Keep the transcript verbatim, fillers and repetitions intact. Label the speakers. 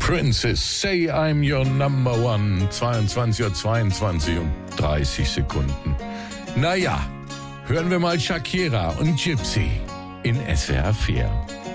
Speaker 1: Princess, say I'm your number one. zweiundzwanzig Uhr zweiundzwanzig und dreißig Sekunden. Naja, hören wir mal Shakira und Gypsy in S W R vier.